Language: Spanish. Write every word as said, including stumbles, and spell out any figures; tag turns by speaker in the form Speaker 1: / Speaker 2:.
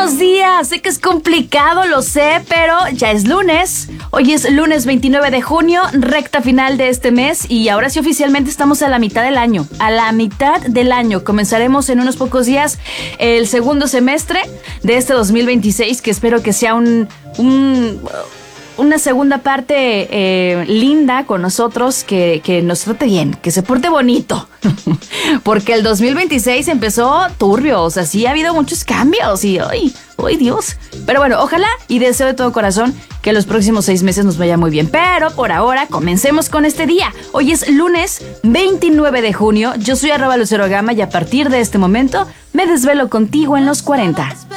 Speaker 1: buenos días. Sé que es complicado, lo sé, pero ya es lunes. Hoy es lunes veintinueve de junio, recta final de este mes, y ahora sí oficialmente estamos a la mitad del año. A la mitad del año. Comenzaremos en unos pocos días el segundo semestre de este dos mil veintiséis, que espero que sea un... un una segunda parte eh, linda con nosotros, que, que nos trate bien, que se porte bonito. Porque el dos mil veintiséis empezó turbio, o sea, sí ha habido muchos cambios y ¡ay! ¡Ay, Dios! Pero bueno, ojalá y deseo de todo corazón que los próximos seis meses nos vaya muy bien. Pero por ahora, comencemos con este día. Hoy es lunes veintinueve de junio. Yo soy arroba Lucero Gama y a partir de este momento me desvelo contigo en los cuarenta.